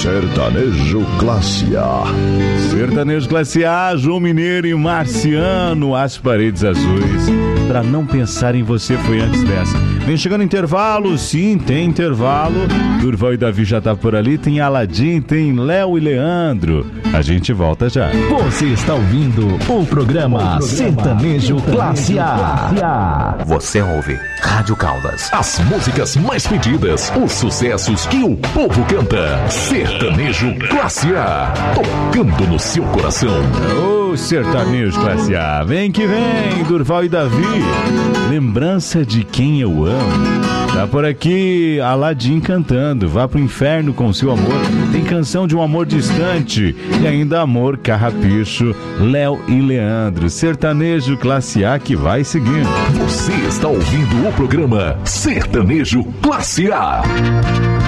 Sertanejo Classe A. Sertanejo Classe A, João Mineiro e Marciano, As Paredes Azuis. Pra não pensar em você foi antes dessa. Vem chegando intervalo, sim, tem intervalo. Durval e Davi já tá por ali, tem Aladim, tem Léo e Leandro. A gente volta já. Você está ouvindo o programa Sertanejo Classe A. Você ouve Rádio Caldas. As músicas mais pedidas, os sucessos que o povo canta. Sertanejo Classe A, tocando no seu coração. Ô, Sertanejo Classe A, vem que vem, Durval e Davi. Lembrança de quem eu amo. Tá por aqui Aladim cantando Vá pro Inferno com Seu Amor. Tem canção de um amor distante e ainda Amor Carrapicho, Léo e Leandro. Sertanejo Classe A que vai seguindo. Você está ouvindo o programa Sertanejo Classe A.